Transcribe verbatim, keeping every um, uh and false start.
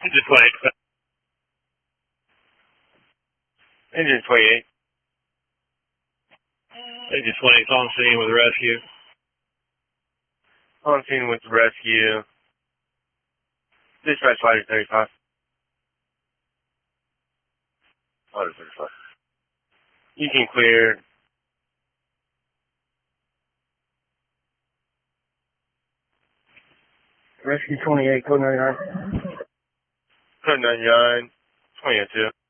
Engine twenty-eight. Engine twenty-eight. Engine twenty-eight on scene with rescue. On scene with rescue. Dispatch Ladder thirty-five. Ladder thirty-five. You can clear. Rescue twenty-eight, code ninety-nine. Code ninety-nine. twenty-two.